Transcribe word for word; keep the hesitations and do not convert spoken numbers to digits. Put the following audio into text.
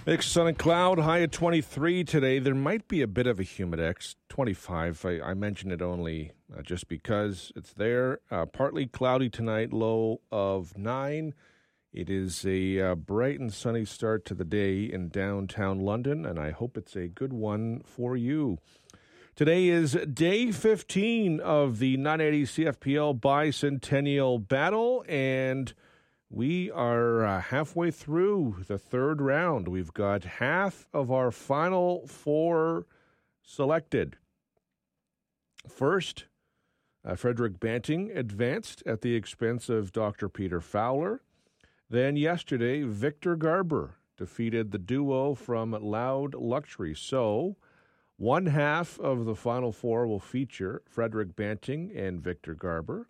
Mixed sun and cloud, high at twenty-three today. There might be a bit of a humidex, twenty-five. I, I mention it only uh, just because it's there. Uh, partly cloudy tonight, low of nine. It is a uh, bright and sunny start to the day in downtown London, and I hope it's a good one for you. Today is day fifteen of the nine eighty C F P L Bicentennial Battle, and we are uh, halfway through the third round. We've got half of our final four selected. First, uh, Frederick Banting advanced at the expense of Doctor Peter Fowler. Then yesterday, Victor Garber defeated the duo from Loud Luxury. So, one half of the final four will feature Frederick Banting and Victor Garber.